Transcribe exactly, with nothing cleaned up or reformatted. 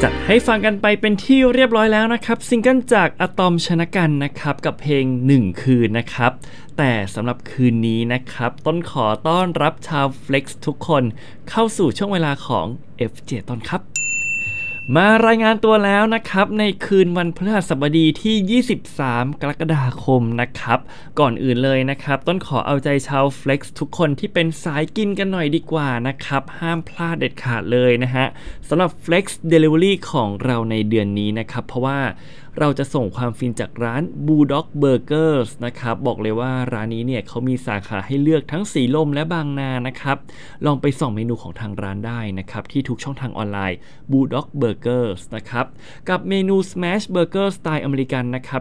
จัดให้ฟังกันไปเป็นที่เรียบร้อยแล้วนะครับซิงเกิลจากอะตอมชนกันนะครับกับเพลงหนึ่งคืนนะครับแต่สำหรับคืนนี้นะครับต้นขอต้อนรับชาว Flex ทุกคนเข้าสู่ช่วงเวลาของ เอฟ เจ ต้นครับมารายงานตัวแล้วนะครับในคืนวันพฤหัสบดีที่ยี่สิบสามกรกฎาคมนะครับก่อนอื่นเลยนะครับต้นขอเอาใจชาว Flex ทุกคนที่เป็นสายกินกันหน่อยดีกว่านะครับห้ามพลาดเด็ดขาดเลยนะฮะสำหรับ Flex Delivery ของเราในเดือนนี้นะครับเพราะว่าเราจะส่งความฟินจากร้าน Bulldog Burgers นะครับบอกเลยว่าร้านนี้เนี่ยเขามีสาขาให้เลือกทั้งสีลมและบางนานะครับลองไปส่องเมนูของทางร้านได้นะครับที่ทุกช่องทางออนไลน์ Bulldog Burgers นะครับกับเมนู Smash Burger สไตล์อเมริกันนะครับ